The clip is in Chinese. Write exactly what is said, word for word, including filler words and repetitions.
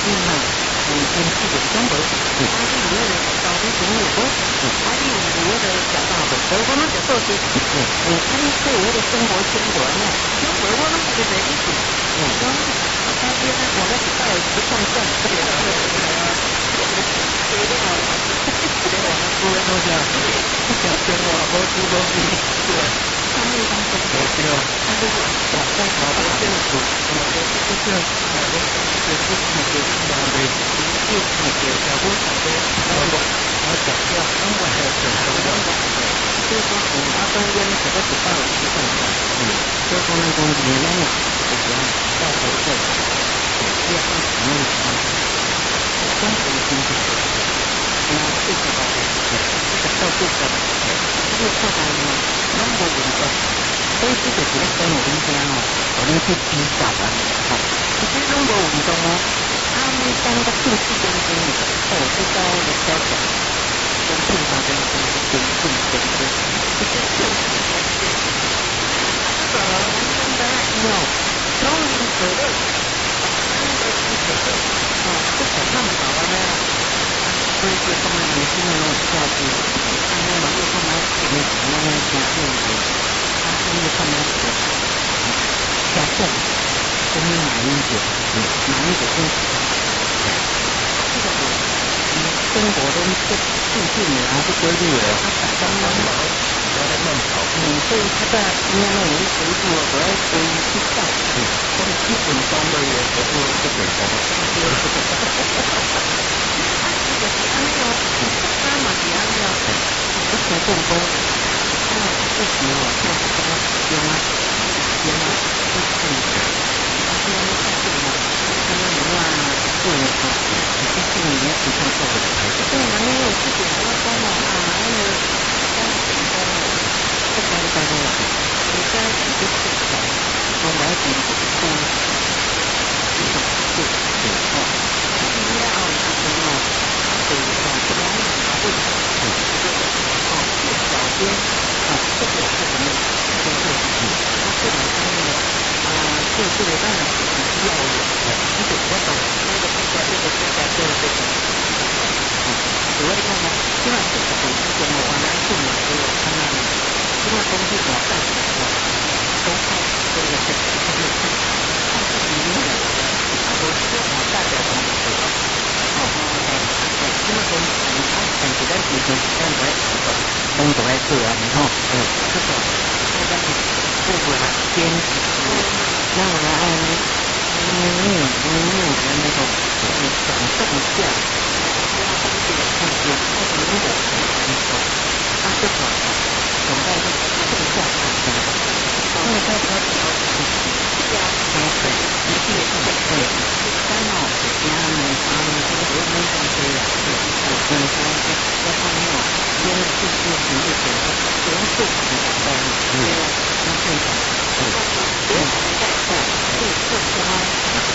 哈，嗯，跟这个中国，嗯，他是有的到底中国国，嗯，他是有的讲到的，所以我们就说是，嗯，嗯，他们是有的中国中国呢，中国我们这个在一起，嗯，他这个我们是到不上线，这个这个这个，这个好，这个我们不会说这样，这个我我主动的，对，他们一般是这个，他这个讲在搞这个政府，我们这个是呃，我们这个是那个呃，对，是那个小工厂的，然后然后讲这样，中国还有很多的，就是说我们中间这个是到了一个嗯，就是说那个年龄啊，就是到头这个，这样可能啊，中国经济。那这个吧，这个到这个，这个后来呢，中国人的，所以这个结婚我跟你讲哦，我们去比较了，好，其实中国运动哦，他们三个正式中间的，哦，最高的标准，跟正常的跟跟正正的，这个是，这个现在有，中国的，哦，这个那么好了呢。所以说，他们年轻人下去，他们嘛又他们前面他们那些就是，他是因为他们是下线，跟你买一点，买一点东西，这个嘛，嗯，中国的这最近的还是规律的，他反正慢慢，不要再乱跑，嗯，所以他在因为那有一回路，我要回去上，嗯，他的基本装备也不是不给的，这个是安料，他嘛是安料，不是动工，他自己哦，做什么用啊，用啊，就是他说他这个嘛，他们有啊，做的啊，就是这个也挺像做的，对嘛，因为自己还要工哦啊，那个工很多哦，不该干的啦，你该自己做的，我来自己做，这种做对哦，他是要就是哦。对，啊，这个啊，为什么？嗯，这个啊，这小边啊，这个是什么？这个是嗯，它这个上面的啊，就这个当然是需要有的，这个我懂，那个这个这个这个这个这个，嗯，主要看呢，虽然这个手机跟我玩来顺嘛，所以我看到呢，这个东西我带起来了，都看这个这个这个看看这里面的，啊，我这个我代表什么？哦，哎，这么说，你看，看起来就是现在工作来做啊，你看，嗯，这个现在是这个兼职，那我按嗯嗯嗯的那个嗯总剩下，然后这个看有看如果你说，他这个总在这个剩下看的，因为他他对啊，对，一系列对，三哦，然后呢，啊，这个我们讲这个，嗯，说这这方面哦，因为这些情绪点的元素很多，嗯，那正常，嗯，嗯，对，对，这个